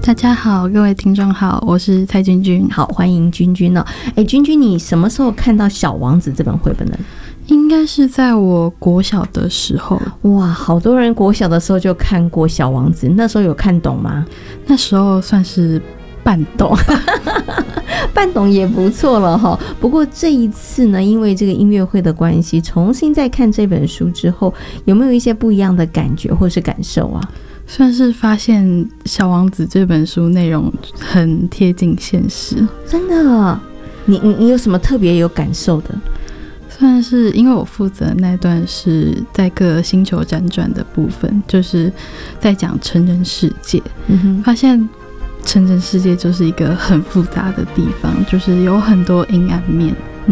大家好，各位听众好，我是蔡君君。 好，欢迎君君哦。君君，你什么时候看到《小王子》这本绘本的？ 应该是在我国小的时候。 哇，好多人国小的时候就看过《小王子》，那时候有看懂吗？ 那时候算是半懂半懂也不错了哈。不过这一次呢，因为这个音乐会的关系，重新再看这本书之后，有没有一些不一样的感觉或是感受啊？ 算是发现《小王子》这本书内容很贴近现实。 真的？你有什么特别有感受的？ 算是因为我负责那段是在各星球辗转的部分，就是在讲成人世界。发现成人世界就是一个很复杂的地方，就是有很多阴暗面。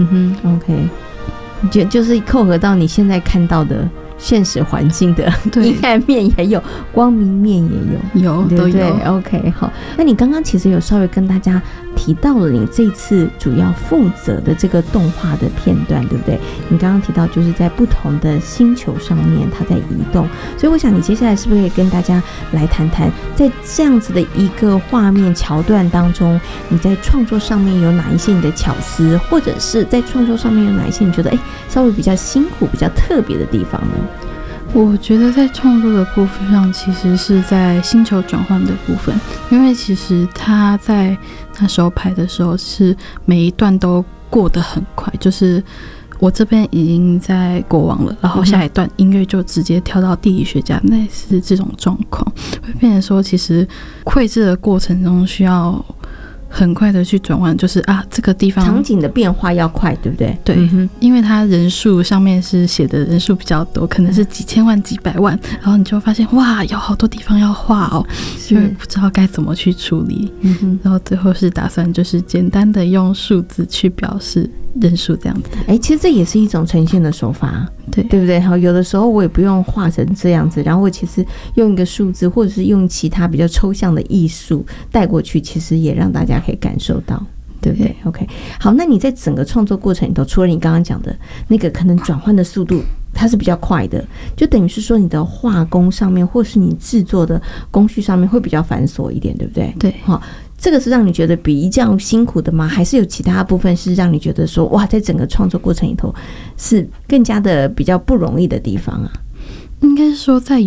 OK， 就是扣合到你现在看到的现实环境的阴暗面也有，光明面也有，对不对？都有。OK， 好。那你刚刚其实有稍微跟大家提到了你这次主要负责的这个动画的片段，对不对？你刚刚提到就是在不同的星球上面它在移动，所以我想你接下来是不是可以跟大家来谈谈，在这样子的一个画面桥段当中，你在创作上面有哪一些你的巧思，或者是在创作上面有哪一些你觉得稍微比较辛苦比较特别的地方呢？ 我觉得在创作的部分上，其实是在星球转换的部分，因为其实他在那时候拍的时候是每一段都过得很快，就是我这边已经在国王了，然后下一段音乐就直接跳到地理学家，类似这种状况，会变成说其实绘制的过程中需要很快的去转换，就是这个地方场景的变化要快，对不对？ 对，因为它人数上面是写的人数比较多，可能是几千万几百万，然后你就发现哇，有好多地方要画哦，就不知道该怎么去处理。然后最后是打算就是简单的用数字去表示人数这样子。 其实这也是一种呈现的手法，对不对？好，有的时候我也不用画成这样子，然后我其实用一个数字或者是用其他比较抽象的艺术带过去，其实也让大家可以感受到，对不对？ OK， 好，那你在整个创作过程里头，除了你刚刚讲的那个可能转换的速度它是比较快的，就等于是说你的画工上面或是你制作的工序上面会比较繁琐一点，对不对？ 对， 好，这个是让你觉得比较辛苦的吗？还是有其他部分是让你觉得说哇，在整个创作过程里头是更加的比较不容易的地方啊？ 应该是说在